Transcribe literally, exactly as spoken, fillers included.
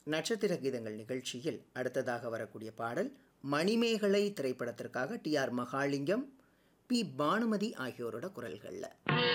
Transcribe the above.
நட்சத்திர கீதங்கள் நிகழ்ச்சியில் அடுத்ததாக வரக்கூடிய பாடல் மணிமேகலை திரைப்படத்திற்காக D R Mahalingam, B Bhanumathi ஆகியோரோட குரல்களில்.